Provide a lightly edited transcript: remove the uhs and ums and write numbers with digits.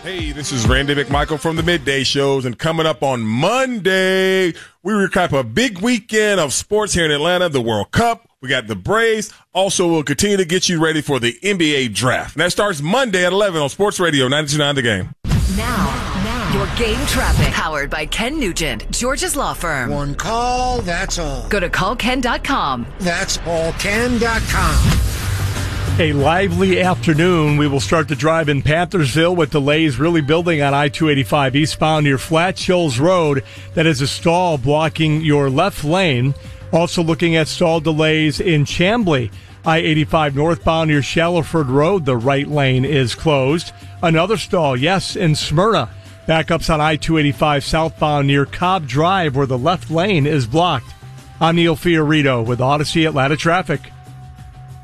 Hey, this is Randy McMichael from the Midday Shows, and coming up on Monday, we recap a big weekend of sports here in Atlanta, the World Cup. We got the Braves. Also, we'll continue to get you ready for the NBA draft. And that starts Monday at 11 on Sports Radio 92.9 The Game. Now, your game traffic, powered by Ken Nugent, George's Law Firm. One call, that's all. Go to callken.com. That's allken.com. A lively afternoon. We will start the drive in Panthersville with delays really building on I-285 eastbound near Flat Hills Road. That is a stall blocking your left lane. Also looking at stall delays in Chamblee. I-85 northbound near Shallowford Road. The right lane is closed. Another stall, yes, in Smyrna. Backups on I-285 southbound near Cobb Drive where the left lane is blocked. I'm Neil Fiorito with Odyssey Atlanta Traffic.